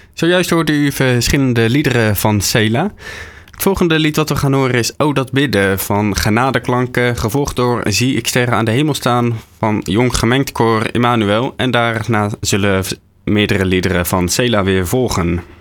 Zojuist hoorde u verschillende liederen van Sela. Het volgende lied wat we gaan horen is O dat bidden van Genadeklanken, gevolgd door Zie ik sterren aan de hemel staan van Jong Gemengd Koor Emmanuel. En daarna zullen meerdere liederen van Sela weer volgen.